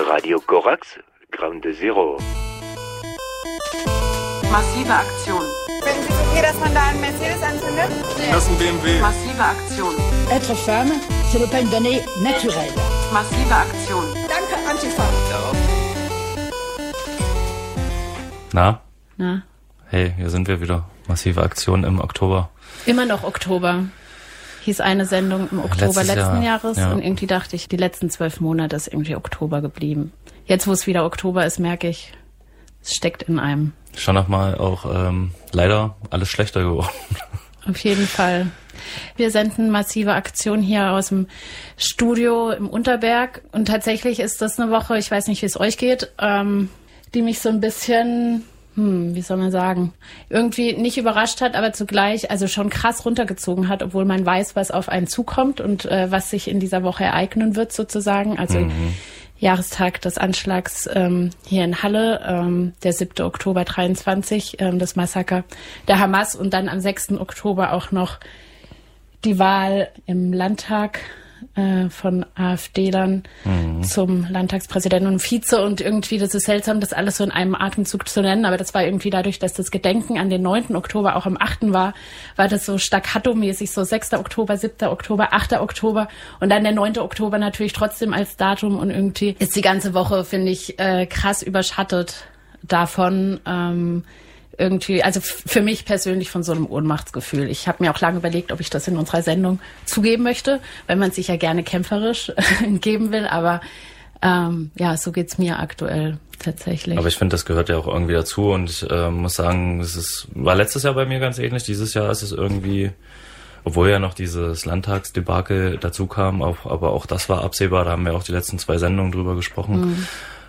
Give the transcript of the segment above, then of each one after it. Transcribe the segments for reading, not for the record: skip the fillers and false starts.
Radio Korax, Ground Zero. Massive Aktion. Finden Sie es okay, dass man da einen Mercedes anzündet? Das ist ein BMW. Massive Aktion. Être femme, ce n'est pas une donnée naturelle. Massive Aktion. Danke, Antifa. Na? Hey, hier sind wir wieder. Massive Aktion im Oktober. Immer noch Oktober. Hieß eine Sendung im Oktober letzten Jahres. Ja. Und irgendwie dachte ich, die letzten 12 Monate ist irgendwie Oktober geblieben. Jetzt, wo es wieder Oktober ist, merke ich, es steckt in einem. Schon nochmal auch leider alles schlechter geworden. Auf jeden Fall. Wir senden Massive Aktion hier aus dem Studio im Unterberg. Und tatsächlich ist das eine Woche, ich weiß nicht, wie es euch geht, die mich so ein bisschen, wie soll man sagen, irgendwie nicht überrascht hat, aber zugleich also schon krass runtergezogen hat, obwohl man weiß, was auf einen zukommt und was sich in dieser Woche ereignen wird sozusagen. Also Jahrestag des Anschlags hier in Halle, der 7. Oktober 23, das Massaker der Hamas und dann am 6. Oktober auch noch die Wahl im Landtag von AfD-Lern zum Landtagspräsidenten und Vize und irgendwie, das ist seltsam, das alles so in einem Atemzug zu nennen, aber das war irgendwie dadurch, dass das Gedenken an den 9. Oktober auch am 8. war das so staccato-mäßig, so 6. Oktober, 7. Oktober, 8. Oktober und dann der 9. Oktober natürlich trotzdem als Datum und irgendwie ist die ganze Woche, finde ich, krass überschattet davon, irgendwie, also für mich persönlich von so einem Ohnmachtsgefühl. Ich habe mir auch lange überlegt, ob ich das in unserer Sendung zugeben möchte, weil man sich ja gerne kämpferisch geben will, aber ja, so geht's mir aktuell tatsächlich. Aber ich finde, das gehört ja auch irgendwie dazu und ich muss sagen, war letztes Jahr bei mir ganz ähnlich. Dieses Jahr ist es irgendwie, obwohl ja noch dieses Landtagsdebakel dazu kam, aber auch das war absehbar, da haben wir auch die letzten 2 Sendungen drüber gesprochen.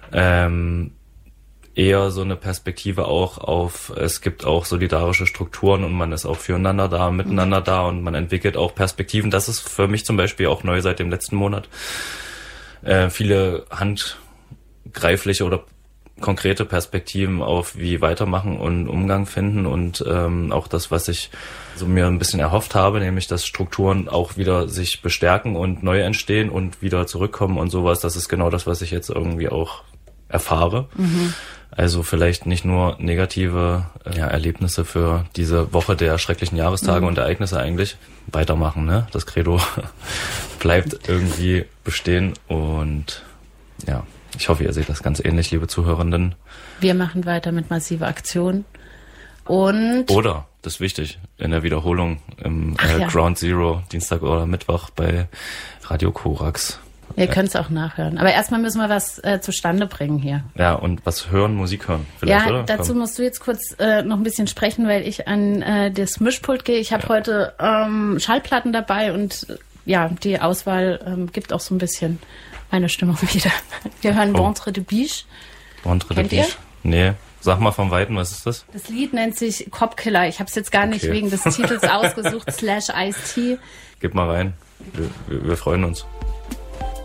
Eher so eine Perspektive auch auf, es gibt auch solidarische Strukturen und man ist auch füreinander da, miteinander da und man entwickelt auch Perspektiven. Das ist für mich zum Beispiel auch neu seit dem letzten Monat. Viele handgreifliche oder konkrete Perspektiven auf wie weitermachen und Umgang finden und auch das, was ich so mir ein bisschen erhofft habe, nämlich dass Strukturen auch wieder sich bestärken und neu entstehen und wieder zurückkommen und sowas. Das ist genau das, was ich jetzt irgendwie auch erfahre. Also vielleicht nicht nur negative Erlebnisse für diese Woche der schrecklichen Jahrestage und Ereignisse eigentlich. Weitermachen, ne? Das Credo bleibt irgendwie bestehen und ja, ich hoffe, ihr seht das ganz ähnlich, liebe Zuhörenden. Wir machen weiter mit Massive Aktion und... Oder, das ist wichtig, in der Wiederholung im Ground Zero, Dienstag oder Mittwoch bei Radio Korax. Ihr könnt es auch nachhören. Aber erstmal müssen wir was zustande bringen hier. Ja, und was hören, Musik hören vielleicht, oder? Dazu musst du jetzt kurz noch ein bisschen sprechen, weil ich an das Mischpult gehe. Ich habe heute Schallplatten dabei und die Auswahl gibt auch so ein bisschen meine Stimmung wieder. Wir hören Ventre de Biche. Ventre de Biche? Nee. Sag mal vom Weiten, was ist das? Das Lied nennt sich Copkiller. Ich habe es jetzt gar nicht wegen des Titels ausgesucht, /Ice-T. Gib mal rein. Wir freuen uns.